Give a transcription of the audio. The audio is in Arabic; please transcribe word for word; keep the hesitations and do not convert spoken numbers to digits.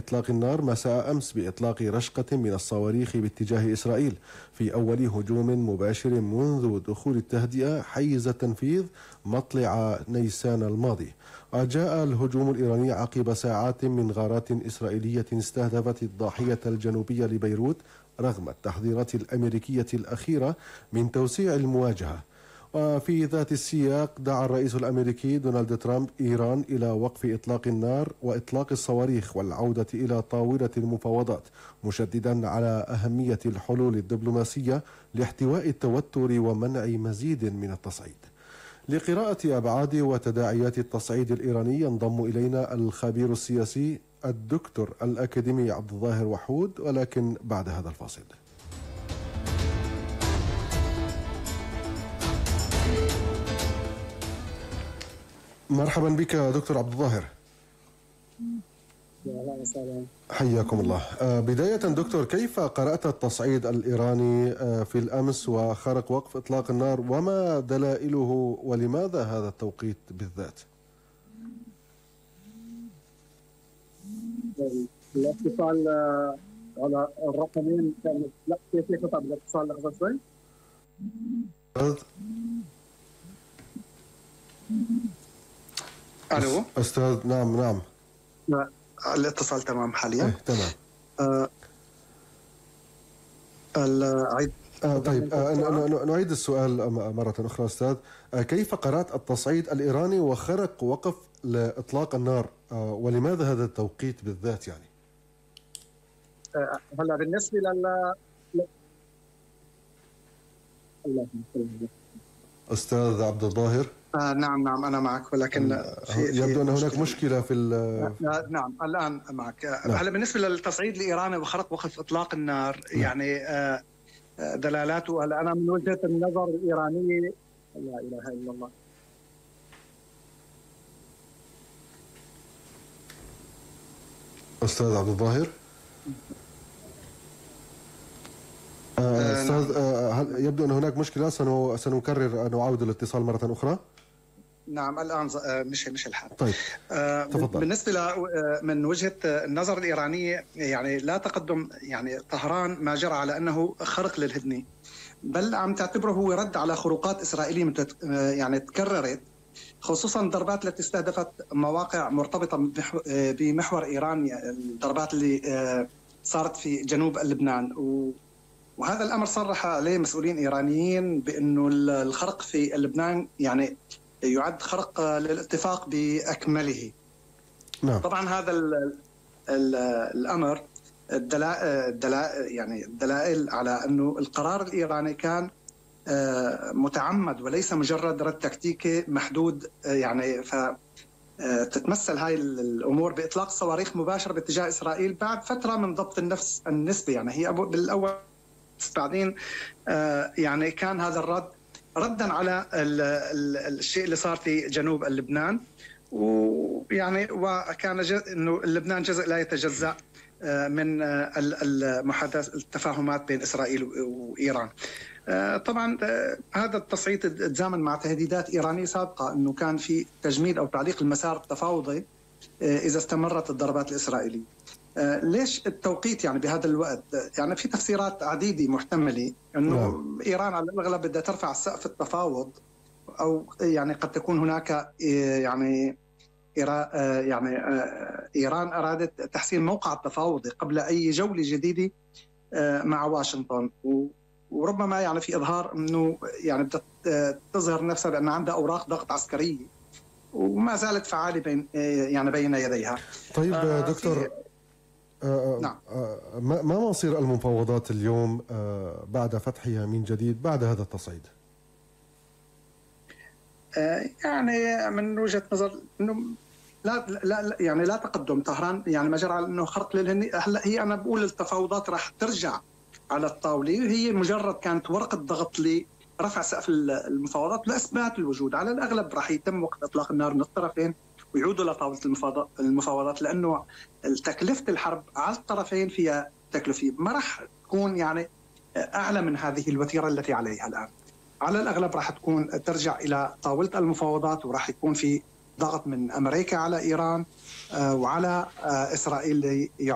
إطلاق النار مساء أمس بإطلاق رشقة من الصواريخ باتجاه إسرائيل في أول هجوم مباشر منذ دخول التهدئة حيز التنفيذ مطلع نيسان الماضي. وجاء الهجوم الإيراني عقب ساعات من غارات إسرائيلية استهدفت الضاحية الجنوبية لبيروت رغم التحذيرات الأمريكية الأخيرة من توسيع المواجهة. وفي ذات السياق دعا الرئيس الأمريكي دونالد ترامب إيران إلى وقف إطلاق النار وإطلاق الصواريخ والعودة إلى طاولة المفاوضات، مشددا على أهمية الحلول الدبلوماسية لاحتواء التوتر ومنع مزيد من التصعيد. لقراءة أبعاد وتداعيات التصعيد الإيراني ينضم إلينا الخبير السياسي الدكتور الأكاديمي عبد الظاهر وحود، ولكن بعد هذا الفاصل. مرحبا بك دكتور عبد الظاهر. حياكم الله. بداية دكتور، كيف قرأت التصعيد الإيراني في الأمس وخرق وقف إطلاق النار، وما دلائله ولماذا هذا التوقيت بالذات؟ الاتصال على الرقمين كان لا كيف يقطع بالاتصال لحظة شوي؟ الو استاذ. نعم نعم الاتصال تمام حاليا. إيه تمام. آه العيد آه طيب آه نعيد السؤال مرة أخرى أستاذ. آه كيف قرأت التصعيد الإيراني وخرق وقف لإطلاق النار، آه ولماذا هذا التوقيت بالذات يعني؟ آه هلا بالنسبة لل أستاذ عبد الظاهر. آه نعم نعم أنا معك، ولكن في يبدو أن هناك مشكلة في آه نعم الآن معك. آه هلا بالنسبة للتصعيد الإيراني وخرق وقف إطلاق النار، نعم. يعني آه دلالاته هلا أنا من وجهة النظر الإيرانية لا إله إلا الله. أستاذ عبد الظاهر. أستاذ هل يبدو أن هناك مشكلة، سنكرر نعاود الاتصال مرة أخرى. نعم الآن مش مش الحال. طيب تفضل. بالنسبة ل من وجهة النظر الإيرانية يعني لا تقدم يعني طهران ما جرى على أنه خرق للهدنة، بل عم تعتبره هو رد على خروقات إسرائيلية يعني تكررت، خصوصا الضربات التي استهدفت مواقع مرتبطة بمحور إيران، الضربات اللي صارت في جنوب لبنان، وهذا الأمر صرح عليه مسؤولين إيرانيين بأنه الخرق في لبنان يعني يعد خرق للاتفاق بأكمله. نعم. طبعا هذا ال ال الأمر الدلائل يعني الدلائل على أنه القرار الإيراني كان متعمد وليس مجرد رد تكتيكي محدود، يعني فتتمثل هاي الأمور بإطلاق صواريخ مباشرة باتجاه إسرائيل بعد فترة من ضبط النفس النسبي. يعني هي بالأول بعدين يعني كان هذا الرد ردا على ال ال الشيء اللي صار في جنوب لبنان، ويعني وكان انه لبنان جزء لا يتجزأ من المحادثات التفاهمات بين اسرائيل وايران. طبعا هذا التصعيد تزامن مع تهديدات ايرانيه سابقه انه كان في تجميد او تعليق المسار التفاوضي اذا استمرت الضربات الاسرائيليه. ليش التوقيت يعني بهذا الوقت؟ يعني في تفسيرات عديدة محتملة انه نعم. ايران على الاغلب بدها ترفع سقف التفاوض، او يعني قد تكون هناك يعني يعني ايران ارادت تحسين موقع التفاوض قبل اي جولة جديدة مع واشنطن، وربما يعني في اظهار انه يعني بدها تظهر نفسها بان عندها اوراق ضغط عسكرية وما زالت فعالة بين يعني بين يديها. طيب دكتور، آه نعم. آه ما مصير المفاوضات اليوم آه بعد فتحها من جديد بعد هذا التصعيد؟ آه يعني من وجهة نظر انه لا لا يعني لا تقدم. طهران يعني ما جرى على انه خرق للهني. هلا هي انا بقول التفاوضات راح ترجع على الطاوله، هي مجرد كانت ورقه ضغط لرفع سقف المفاوضات لاثبات الوجود. على الاغلب راح يتم وقت اطلاق النار من الطرفين ويعودوا لطاولة المفاوضات، لأنه تكلفة الحرب على الطرفين فيها تكلفة ما راح تكون يعني أعلى من هذه الوتيرة التي عليها الآن. على الأغلب راح تكون ترجع إلى طاولة المفاوضات، وراح يكون في ضغط من أمريكا على إيران وعلى إسرائيل